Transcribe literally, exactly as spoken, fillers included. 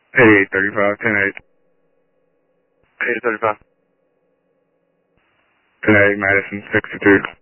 eighty-eight thirty-five, ten eight. eight thirty-five. ten eight, Madison, sixty-two.